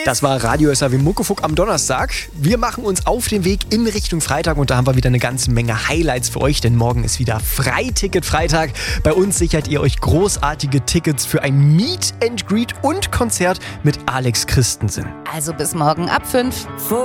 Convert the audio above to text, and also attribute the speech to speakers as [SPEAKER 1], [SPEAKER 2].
[SPEAKER 1] Das war Radio SAW Muckefuck am Donnerstag. Wir machen uns auf den Weg in Richtung Freitag und da haben wir wieder eine ganze Menge Highlights für euch, denn morgen ist wieder Freiticket-Freitag. Bei uns sichert ihr euch großartige Tickets für ein Meet and Greet und Konzert mit Alex Christensen.
[SPEAKER 2] Also bis morgen ab 5.